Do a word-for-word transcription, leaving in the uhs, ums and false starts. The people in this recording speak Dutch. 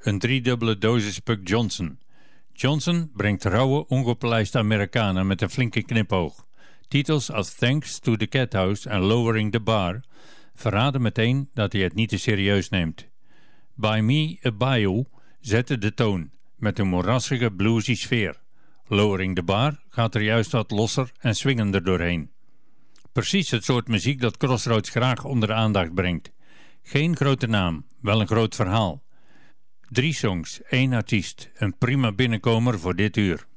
een driedubbele dosis Buck Johnson. Johnson brengt rauwe, ongepolijste Amerikanen met een flinke knipoog. Titels als Thanks to the Cat House en Lowering the Bar verraden meteen dat hij het niet te serieus neemt. By Me a Bayou zette de toon met een moerassige bluesy sfeer. Lowering the Bar gaat er juist wat losser en swingender doorheen. Precies het soort muziek dat Crossroads graag onder de aandacht brengt. Geen grote naam, wel een groot verhaal. Drie songs, één artiest, een prima binnenkomer voor dit uur.